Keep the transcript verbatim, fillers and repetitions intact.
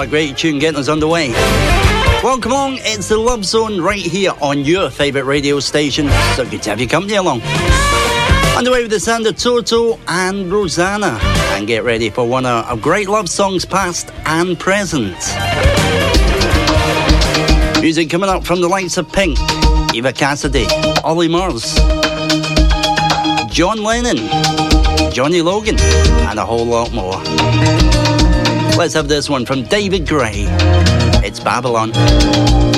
a great tune getting us underway. Welcome along, it's the Love Zone right here on your favourite radio station. So good to have your company along. Underway with the sound of Toto and Rosanna. And get ready for one of great love songs past and present. Music coming up from the likes of Pink, Eva Cassidy, Ollie Murs, John Lennon, Johnny Logan, and a whole lot more. Let's have this one from David Gray. It's Babylon.